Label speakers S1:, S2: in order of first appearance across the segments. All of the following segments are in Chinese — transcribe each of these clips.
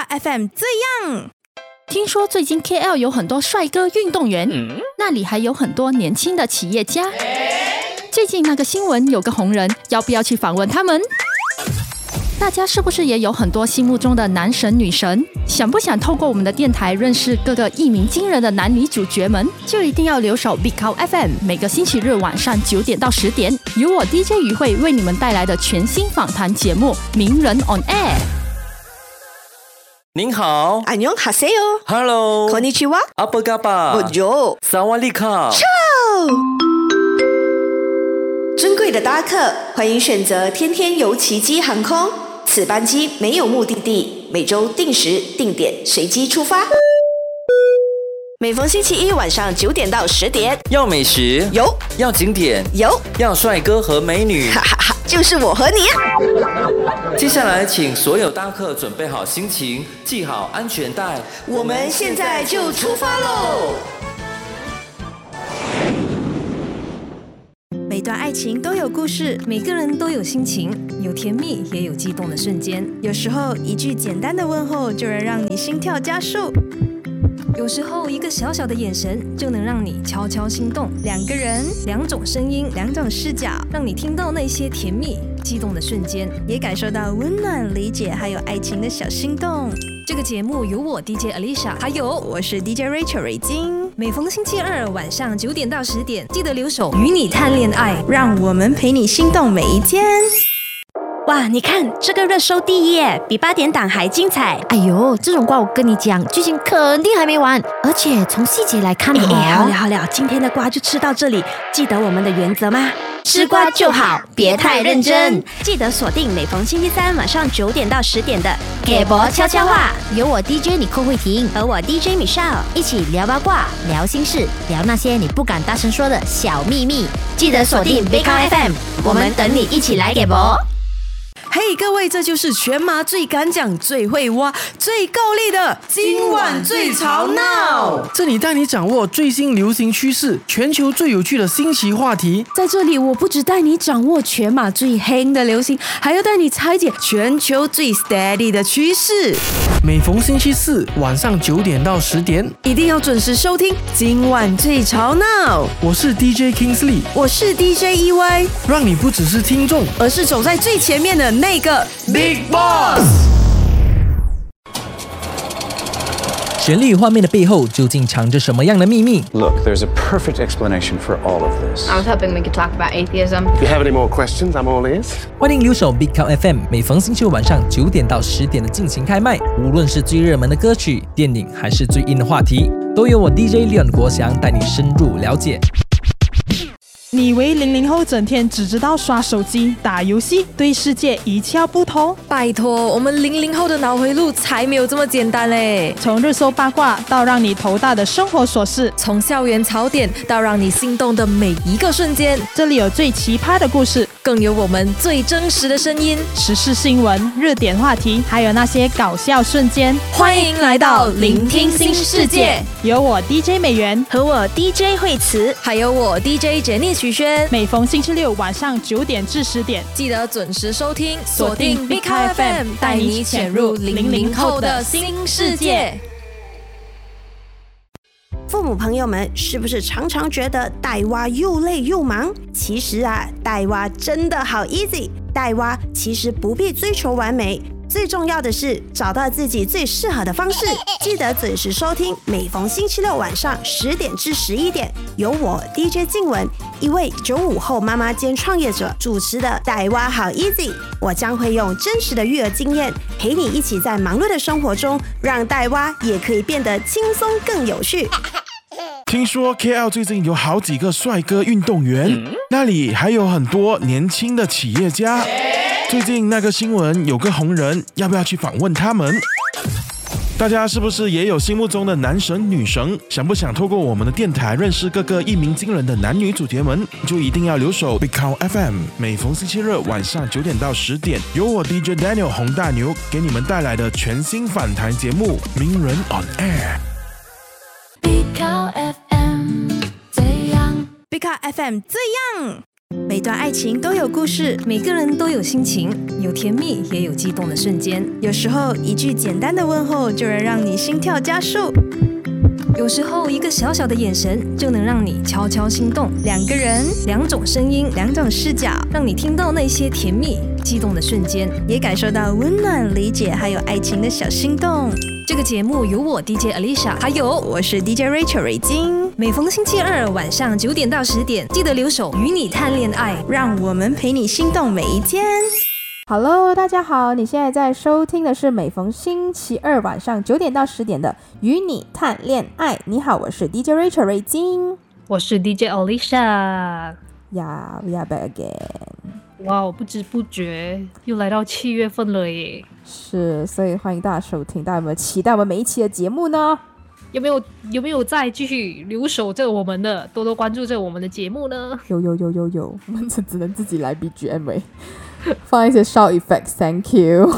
S1: FM 这样。
S2: 听说最近 KL 有很多帅哥运动员，那里还有很多年轻的企业家。最近那个新闻有个红人，要不要去访问他们？大家是不是也有很多心目中的男神女神？想不想透过我们的电台认识各个一鸣惊人的男女主角们？就一定要留守 Big Cow FM， 每个星期日晚上9点到10点，由我 DJ 宇慧为你们带来的全新访谈节目《名人 on Air》。
S3: 您好，
S1: 안녕하세요。
S3: Hello，
S1: konnichiwa，
S3: apa kabar，
S1: Bonjour，
S3: Sawadee-ka。
S1: 尊贵的搭客，欢迎选择天天游奇迹航空。此班机没有目的地，每周定时定点随机出发。每逢星期一晚上9点到10点，
S3: 要美食
S1: 有，
S3: 要景点
S1: 有，
S3: 要帅哥和美女，
S1: 哈哈哈，就是我和你啊！
S3: 接下来请所有搭客准备好心情，系好安全带，
S1: 我们现在就出发喽！每段爱情都有故事，
S4: 每个人都有心情，有甜蜜也有激动的瞬间。
S1: 有时候一句简单的问候就能让你心跳加速，
S4: 有时候一个小小的眼神就能让你悄悄心动。
S1: 两个人，
S4: 两种声音，
S1: 两种视角，
S4: 让你听到那些甜蜜激动的瞬间，
S1: 也感受到温暖、理解还有爱情的小心动。
S4: 这个节目由我 DJ Alicia， 还有
S1: 我是 DJ Rachel 瑞金，
S4: 每逢星期二晚上9点到10点，记得留守与你谈恋爱，
S1: 让我们陪你心动每一天。
S5: 哇，你看这个热搜第一耶，比8点档还精彩。哎呦，这种瓜我跟你讲，剧情肯定还没完，而且从细节来看
S6: 好了，今天的瓜就吃到这里。记得我们的原则吗？
S5: 吃瓜就好，别太认真。
S6: 记得锁定每逢星期三晚上9点到10点的
S5: 给博悄悄话，由我 DJ 你寇慧婷
S6: 和我 DJ Michelle
S5: 一起聊八卦、聊心事、聊那些你不敢大声说的小秘密。记得锁定 Big Cow FM， 我们等你一起来给博。
S1: 嘿，各位，这就是全马最敢讲、最会挖、最够力的今晚最吵闹。
S7: 这里带你掌握最新流行趋势，全球最有趣的新奇话题。
S1: 在这里，我不只带你掌握全马最夯的流行，还要带你拆解全球最 steady 的趋势。
S7: 每逢星期四晚上9点到10点，
S1: 一定要准时收听今晚最吵闹。
S7: 我是 DJ Kingsley，
S1: 我是 DJ EY，
S7: 让你不只是听众，
S1: 而是走在最前面的那个
S7: Big Boss。
S8: 旋律与画面的背后究竟藏着什么样的秘密
S9: ？Look, there's a perfect explanation for all of this.
S10: I was hoping we could talk about atheism.
S9: If you have any more questions, I'm all ears.
S8: 欢迎留守 Big Cow FM， 每逢星期五晚上9点到10点的进行开麦。无论是最热门的歌曲、电影，还是最硬的话题，都由我 DJ Leon 国祥带你深入了解。
S11: 你以为00后整天只知道刷手机、打游戏，对世界一窍不通？
S4: 拜托，我们00后的脑回路才没有这么简单嘞！
S11: 从热搜八卦到让你头大的生活琐事，
S4: 从校园槽点到让你心动的每一个瞬间，
S11: 这里有最奇葩的故事，
S4: 更有我们最真实的声音，
S11: 时事新闻、热点话题，还有那些搞笑瞬间。
S4: 欢迎来到聆听新世界，
S11: 有我 DJ 美元
S6: 和我 DJ 惠慈，
S4: 还有我 DJ Jenny徐轩。
S11: 每逢星期六晚上9点至10点，
S4: 记得准时收听，锁定 Big Cow FM， 带你潜入00后的新世界。
S1: 父母朋友们是不是常常觉得带娃又累又忙？其实啊，带娃真的好 easy。带娃其实不必追求完美，最重要的是找到自己最适合的方式。记得准时收听，每逢星期六晚上10点至11点，由我 DJ 静雯，一位95后妈妈兼创业者主持的带娃好 easy。我将会用真实的育儿经验，陪你一起在忙碌的生活中，让带娃也可以变得轻松更有趣。
S12: 听说 KL 最近有好几个帅哥运动员，那里还有很多年轻的企业家。最近那个新闻有个红人，要不要去访问他们？大家是不是也有心目中的男神女神？想不想透过我们的电台认识各个一鸣惊人的男女主角们？就一定要留守 Big Cow FM， 每逢星期日晚上9点到10点，由我 DJ Daniel 洪大牛给你们带来的全新访谈节目《名人 on Air》。
S1: Big Cow FM 这样，Big Cow FM 这样。 每段爱情都有故事，
S4: 每个人都有心情，有甜蜜也有激动的瞬间。
S1: 有时候一句简单的问候就能让你心跳加速，
S4: 有时候一个小小的眼神就能让你悄悄心动。
S1: 两个人，
S4: 两种声音，
S1: 两种视角，
S4: 让你听到那些甜蜜激动的瞬间，
S1: 也感受到温暖理解还有爱情的小心动。
S4: 这个节目由我 DJ Alicia 还有
S1: 我是 DJ Rachel 瑞金，
S4: 每逢星期二晚上9点到10点记得留守与你谈恋爱，
S1: 让我们陪你心动每一天。
S13: Hello， 大家好，你现在在收听的是每逢星期二晚上9点到10点的与你谈恋爱。你好，我是 DJ Rachel 瑞金，
S14: 我是 DJ Alicia。
S13: Yeah, we are back again。
S14: 哇，不知不觉又来到7月份了耶！
S13: 是，所以欢迎大家收听。大家有没有期待我们每一期的节目呢？
S14: 有没有再继续留守着我们的，多多关注着我们的节目呢？
S13: 有，我们只能自己来 BGM 哎，放一些 sound effects，thank you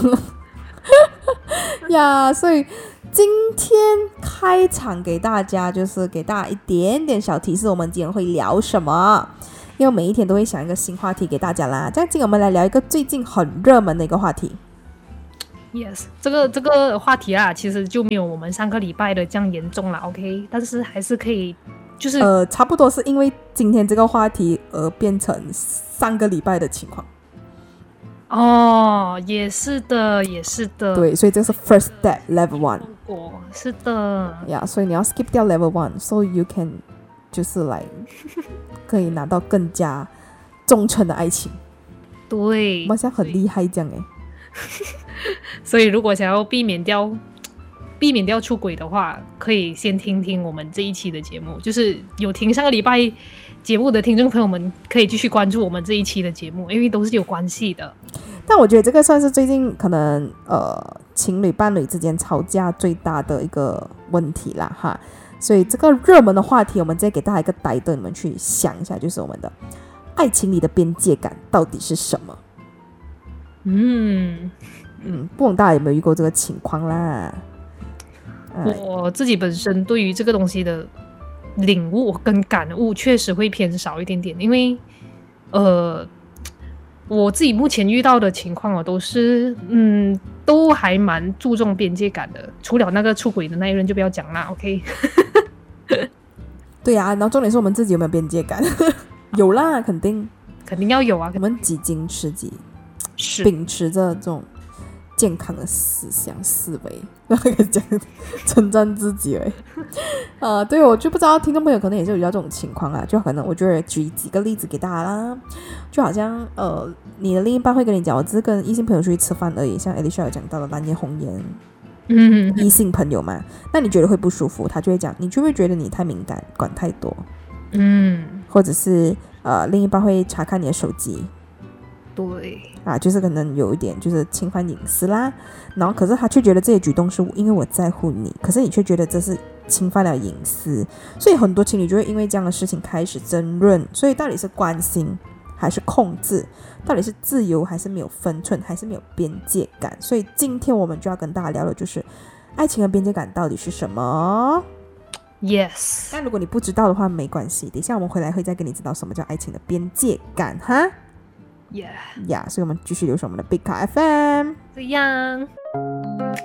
S13: 呀。所以今天开场给大家就是给大家一点点小提示，我们今天会聊什么？因为每一天都会想一个新话题给大家啦。这样今天我们来聊一个最近很热门的一个话题。
S14: Yes， 这个话题啊，其实就没有我们上个礼拜的这样严重啦 ，OK， 但是还是可以，就是
S13: 差不多是因为今天这个话题而变成上个礼拜的情况。
S14: 哦，也是的。
S13: 对，所以这是 first step level 1。
S14: 是的。
S13: 呀，所以你要 skip 掉 level 1 ，so you can 就是来可以拿到更加忠诚的爱情。
S14: 对，
S13: 我们现在很厉害这样哎。
S14: 所以如果想要避免掉出轨的话，可以先听听我们这一期的节目，就是有听上个礼拜节目的听众朋友们可以继续关注我们这一期的节目，因为都是有关系的。
S13: 但我觉得这个算是最近可能情侣伴侣之间吵架最大的一个问题啦哈。所以这个热门的话题我们直接给大家一个带动，你们去想一下，就是我们的爱情里的边界感到底是什么。不懂大家有没有遇过这个情况啦？
S14: 我自己本身对于这个东西的领悟跟感悟确实会偏少一点点，因为我自己目前遇到的情况都是都还蛮注重边界感的，除了那个出轨的那一任就不要讲啦 OK
S13: 对啊，然后重点是我们自己有没有边界感有啦，肯定
S14: 要有啊，
S13: 我们几斤吃几，秉持着这种健康的思想思维，那个讲称赞自己对，我就不知道听众朋友可能也是有遇到这种情况啊，就可能我觉得举几个例子给大家啦，就好像你的另一半会跟你讲，我只是跟异性朋友出去吃饭而已，像 Alicia 有讲到的蓝颜红颜，异性朋友嘛，那你觉得会不舒服，他就会讲，你就会觉得你太敏感，管太多，或者是另一半会查看你的手机。
S14: 对
S13: 啊，就是可能有一点就是侵犯隐私啦，然后可是他却觉得这些举动是因为我在乎你，可是你却觉得这是侵犯了隐私，所以很多情侣就会因为这样的事情开始争论，所以到底是关心还是控制，到底是自由还是没有分寸，还是没有边界感。所以今天我们就要跟大家聊的就是爱情的边界感到底是什么。
S14: Yes，
S13: 但如果你不知道的话没关系，等一下我们回来会再跟你知道什么叫爱情的边界感哈。
S14: Yeah，
S13: 所以我们继续留守我们的 Big Car FM。
S14: 这样。